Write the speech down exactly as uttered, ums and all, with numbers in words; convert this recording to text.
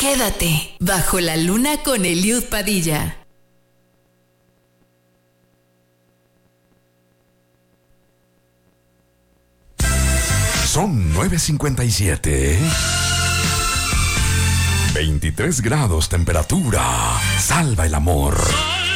Quédate bajo la luna con Eliud Padilla. Son nueve cincuenta y siete. veintitrés grados temperatura. Salva el amor.